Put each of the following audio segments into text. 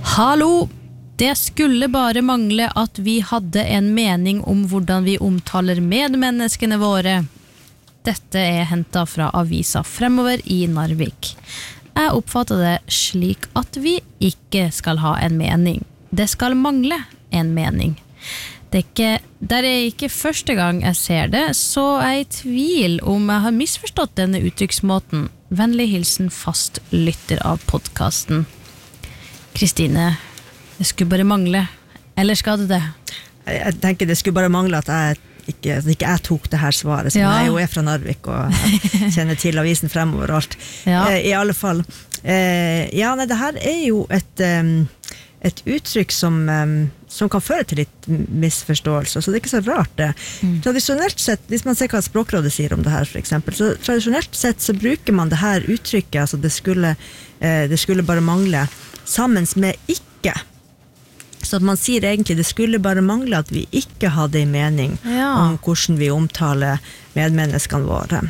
Hallo! Det skulle bare mangle at vi hadde en mening om hvordan vi omtaler medmenneskene våre. Dette hentet fra avisa Fremover i Narvik. Jeg oppfatter det slik at vi ikke skal ha en mening. Det skal mangle en mening. Det ikke første gang jeg ser det, så jeg i tvil om jeg har misforstått denne uttrykksmåten. Vennlig hilsen fast lytter av podcasten. Kristine, det skulle bare mangle. Eller skal det det? Jeg tenker det skulle bare mangle at ikke jeg tok det her svaret, som jeg jo fra Narvik og kjenner til avisen Fremover og alt. I alle fall. Det her jo et uttrykk som kan føre til litt misforståelse, så det ikke så rart det. Tradisjonelt sett, hvis man ser hva Språkrådet sier om det her for eksempel, så tradisjonelt sett så bruker man det her uttrykket, altså det skulle bare mangle, sammen med ikke. Så at man sier egentlig det skulle bare mangle at vi ikke hadde en mening om hvordan vi omtaler medmenneskene våre.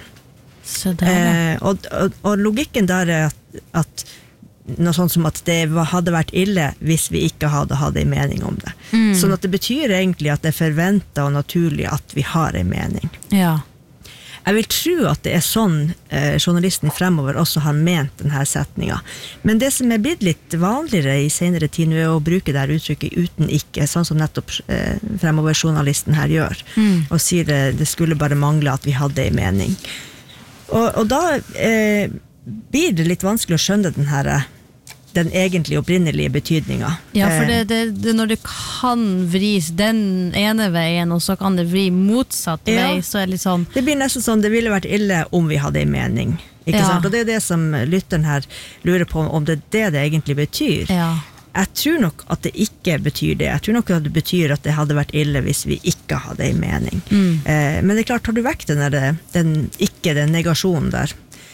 Og logikken der at noe sånt som at det hadde vært ille hvis vi ikke hadde en mening om det. Sånn at det betyr egentlig at det forventet og naturlig at vi har en mening. Jeg vil tro at det sånn journalisten i Fremover også har ment denne setningen. Men det som blitt litt vanligere i senere tid nå å bruke det her uttrykket uten ikke, sånn som nettopp Fremover-journalisten her gjør, og sier det skulle bare mangle at vi hadde en mening. Og da blir det litt vanskelig å skjønne den egentlig opprinnelige betydningen. Ja, for det når det kan vris den ene veien, og så kan det vri motsatt vei, så det litt sånn... Det blir nesten sånn, det ville vært ille om vi hadde en mening, ikke sant? Og det det som lytteren her lurer på, om det det egentlig betyr. Jeg tror nok at det ikke betyr det. Jeg tror nok at det betyr at det hadde vært ille hvis vi ikke hadde en mening. Men det klart, tar du vekk den negasjonen der,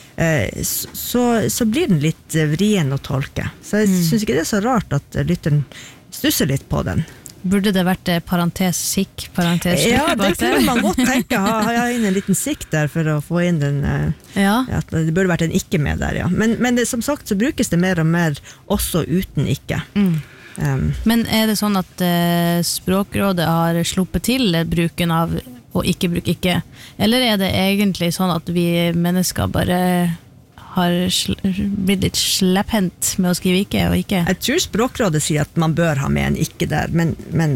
så blir den litt vrien å tolke. Så jeg synes ikke det så rart at lytteren stusser litt på den. Burde det vært parentes sikk, parentes slik? Ja, det kunne man godt tenke. Har jeg inn en liten sikk der for å få inn den at det burde vært en ikke med der, Men det, som sagt så brukes det mer og mer også uten ikke. Men det sånn at Språkrådet har sluppet til bruken av og ikke bruk ikke, eller det egentlig sånn at vi mennesker bare har blitt litt slepphendt med å skrive ikke og ikke? Jeg tror Språkrådet sier at man bør ha med en ikke der, men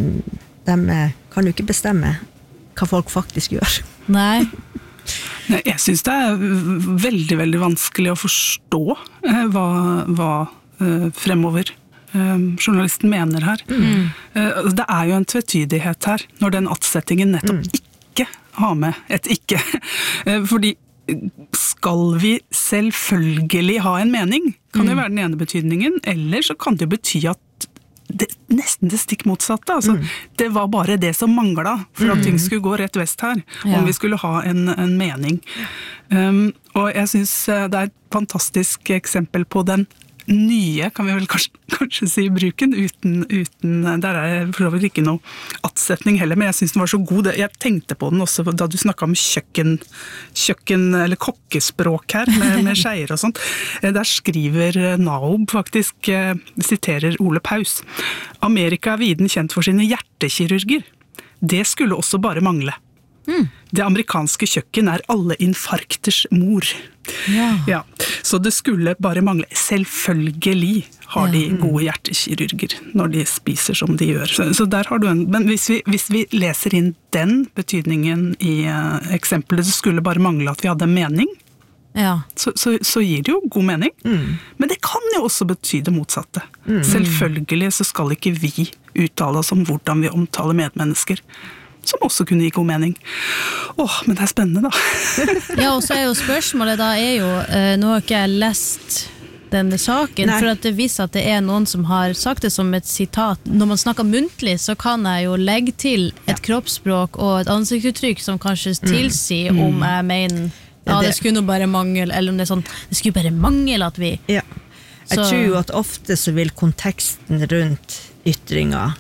de kan jo ikke bestemme hva folk faktisk gjør. Nei, jeg synes det veldig, veldig vanskelig å forstå hva Fremover journalisten mener her. Det jo en tvetydighet her, når den attsettingen nettopp ikke har med et ikke. Fordi skal vi selvfølgelig ha en mening, kan det være den ene betydningen, eller så kan det bety at nesten det stikk motsatte. Altså, det var bare det som manglet for at ting skulle gå rett vest her, om vi skulle ha en mening. Og jeg synes det et fantastisk eksempel på den nye, kan vi vel kanskje si, bruken, uten der for så vidt ikke noe attsetning heller, men jeg synes den var så god. Jeg tenkte på den også da du snakket om kjøkken eller kokkespråk her, med skeier og sånt. Der skriver Naob faktisk, siterer Ole Paus: Amerika viden kjent for sine hjertekirurger. Det skulle også bare mangle. Det amerikanske kjøkken alle infarkters mor. Ja, så det skulle bare mangle. Selvfølgelig har de gode hjertekirurger når de spiser som de gjør. Så der har du men hvis vi leser inn den betydningen i eksempelet, så skulle bare mangle at vi hadde en mening. Så gir det jo god mening. Men det kan jo også bety det motsatte. Selvfølgelig så skal ikke vi uttale oss om hvordan vi omtaler medmennesker, som også kunne gi god mening. Men det spennende da. Ja, og så jo spørsmålet da jo, nå har ikke jeg lest denne saken, for at det viser at det noen som har sagt det som et sitat. Når man snakker muntlig, så kan jeg jo legge til et kroppsspråk og et ansiktsuttrykk som kanskje tilsier om jeg mener, det skulle nå bare mangle, eller om det sånn, det skulle bare mangle at vi... Ja. Jeg tror jo at ofte så vil konteksten rundt ytringer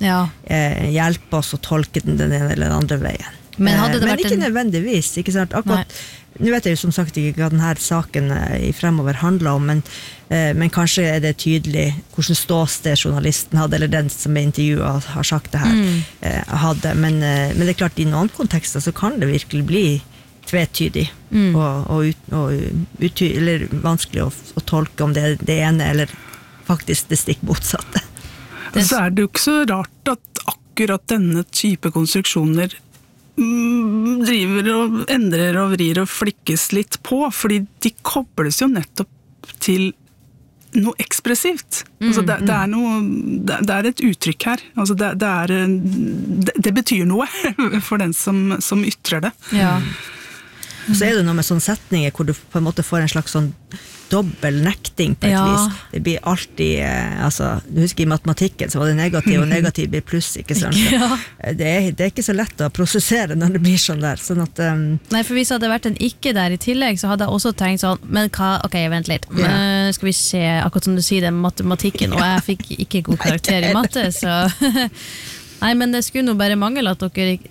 hjelpe oss å tolke den ene eller den andre veien. Men ikke nødvendigvis, ikke sant? Akkurat Nå vet jeg jo som sagt ikke hva denne saken I fremover handler om, men kanskje det tydelig hvordan ståsted journalisten hadde, eller den som intervjuet har sagt det her, hadde. Men det klart, I noen kontekster så kan det virkelig bli tvetydig og eller vanskelig å tolke om det ene eller faktisk det stikk motsatte. Så det jo ikke så rart at akkurat denne type konstruksjoner driver og endrer og vrir og flikkes litt på, fordi de kobles jo nettopp til noe ekspressivt. Altså det et uttrykk her. Altså det betyr noe for den som ytrer det. Ja. Så det noe med sånne setninger hvor du på en måte får en slags sånn dobbel nekting på et vis. Det blir alltid, du husker I matematikken så var det negativ, og negativ blir pluss, ikke sant? Ja. Det ikke så lett å prosessere når det blir sånn der. Sånn at, Nei, for hvis det hadde vært en ikke der I tillegg, så hadde jeg også tenkt sånn, men hva, ok, vent litt, skal vi se, akkurat som du sier det med matematikken, og jeg fikk ikke god karakter I matte, så... Nei, men det skulle nå bare mangle at dere